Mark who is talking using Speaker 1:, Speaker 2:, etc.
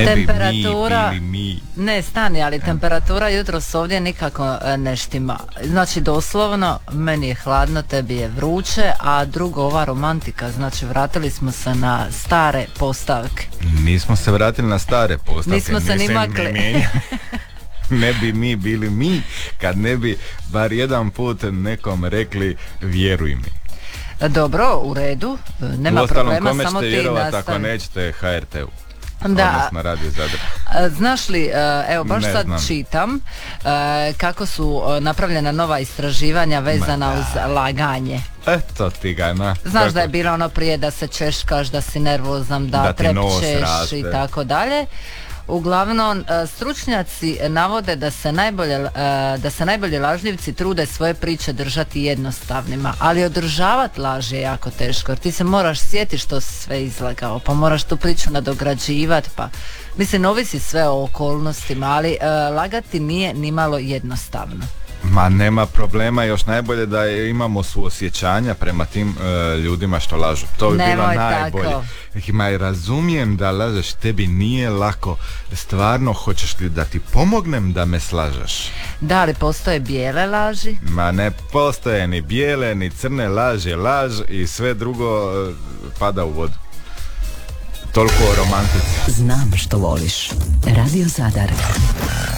Speaker 1: Ne
Speaker 2: temperatura,
Speaker 1: bi mi bili mi.
Speaker 2: ne stani, ali temperatura jutros ovdje nikako ne štima. Znači doslovno, meni je hladno, tebi je vruće, a drugo ova romantika, znači vratili smo se na stare postavke.
Speaker 1: Nismo se vratili na stare postavke.
Speaker 2: Nismo se ni makli.
Speaker 1: Ne bi mi bili mi kad ne bi bar jedan put nekom rekli vjeruj mi.
Speaker 2: Dobro, u redu, nema problema,
Speaker 1: kome
Speaker 2: samo
Speaker 1: ćete
Speaker 2: ti
Speaker 1: vjerovat
Speaker 2: nastavi.
Speaker 1: ako nećete HRT-u?
Speaker 2: Da.
Speaker 1: Odnosno Radio Zadar.
Speaker 2: Znaš li, evo baš
Speaker 1: Ne
Speaker 2: sad
Speaker 1: znam.
Speaker 2: čitam kako su napravljena nova istraživanja vezana uz laganje.
Speaker 1: Eto ti ga, na.
Speaker 2: Znaš
Speaker 1: Kako?
Speaker 2: da je bilo ono prije da se češkaš, da si nervozan, da
Speaker 1: ti nos
Speaker 2: trepćeš
Speaker 1: raste.
Speaker 2: i tako dalje. Uglavnom, stručnjaci navode da se najbolji lažljivci trude svoje priče držati jednostavnima, ali održavati laž je jako teško, jer ti se moraš sjetiti što si sve izlagao, pa moraš tu priču nadograđivati, pa mislim, ovisi sve o okolnostima, ali lagati nije nimalo jednostavno.
Speaker 1: Ma nema problema, još najbolje da imamo suosjećanja prema tim ljudima što lažu. To bi bilo najbolje. Ma i razumijem da lažeš, tebi nije lako. Stvarno, hoćeš li da ti pomognem da me slažeš?
Speaker 2: Da li postoje bijele laži?
Speaker 1: Ma ne postoje ni bijele, ni crne, laž je laž i sve drugo pada u vodu. Toliko o romantici.
Speaker 3: Znam što voliš. Radio Zadar.